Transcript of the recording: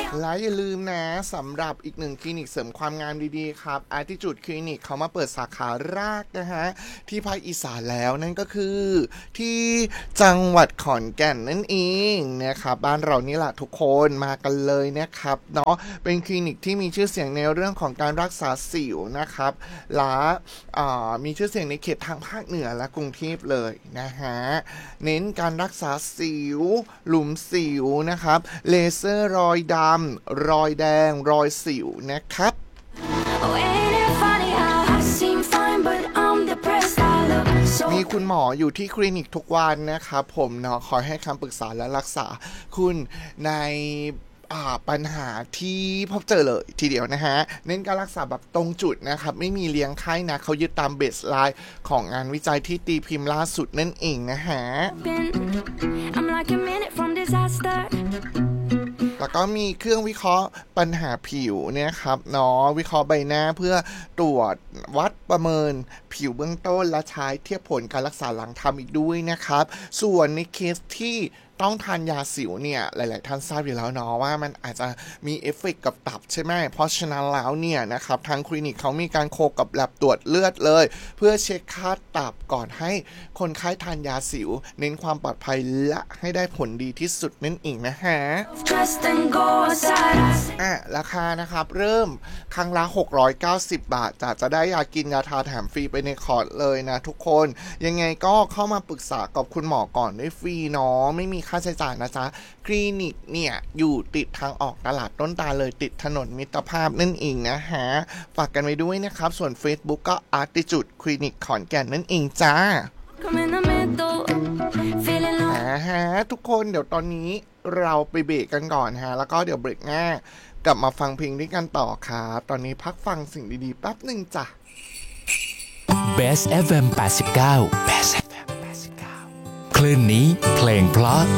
และอย่าลืมนะสำหรับอีกหนึ่งคลินิกเสริมความงามดีๆครับ Attitude Clinic เขามาเปิดสาขาแรกนะฮะที่ภาคอีสานแล้วนั่นก็คือที่จังหวัดขอนแก่นนั่นเองนะครับบ้านเรานี่แหละทุกคนมากันเลยนะครับเนาะเป็นคลินิกที่มีชื่อเสียงในเรื่องของการรักษาสิวนะครับและมีชื่อเสียงในเขตทางภาคเหนือและกรุงเทพเลยนะฮะเน้นการรักษาสิวหลุมสิวนะครับเลเซอร์รอยดำรอยแดงรอยสิวนะครับมีคุณหมออยู่ที่คลินิกทุกวันนะครับผมเนาะคอยให้คำปรึกษาและรักษาคุณในปัญหาที่พบเจอเลยทีเดียวนะฮะเน้นการรักษาแบบตรงจุดนะครับไม่มีเลี้ยงไข้นะเขายึดตามเบสไลน์ของงานวิจัยที่ตีพิมพ์ล่าสุดนั่นเองนะฮะแล้วก็มีเครื่องวิเคราะห์ปัญหาผิวเนี่ยครับเนาะวิเคราะห์ใบหน้าเพื่อตรวจวัดประเมินผิวเบื้องต้นและใช้เทียบผลการรักษาหลังทำอีกด้วยนะครับส่วนในเคสที่ต้องทานยาสิวเนี่ยหลายๆท่านทราบอยู่แล้วเนาะว่ามันอาจจะมีเอฟเฟกต์กับตับใช่ไหมเพราะฉะนั้นแล้วเนี่ยนะครับทางคลินิกเขามีการโคกับแลบตรวจเลือดเลยเพื่อเช็คค่าตับก่อนให้คนไข้ทานยาสิวเน้นความปลอดภัยและให้ได้ผลดีที่สุดนั่นเองนะฮะราคานะครับเริ่มครั้งละ690 บาทจะได้ยากินยาทาแถมฟรีไปในคอร์สเลยนะทุกคนยังไงก็เข้ามาปรึกษากับคุณหมอก่อนได้ฟรีเนาะไม่มีค่าใช้จ่ายนะจ๊ะคลินิกเนี่ยอยู่ติดทางออกตลาดต้นตาเลยติดถนนมิตรภาพนั่นเองนะฮะฝากกันไว้ด้วยนะครับส่วน Facebook ก็ Attitude Clinic ขอนแก่นนั่นเองจ้าทุกคนเดี๋ยวตอนนี้เราไปเบรกกันก่อนฮะแล้วก็เดี๋ยวเบรกหน้ากลับมาฟังเพลงด้วยกันต่อครับตอนนี้พักฟังสิ่งดีๆแป๊บหนึ่งจ้ะ Best FM 89 Best FM 89คลื่นนี้เพลงเพราะ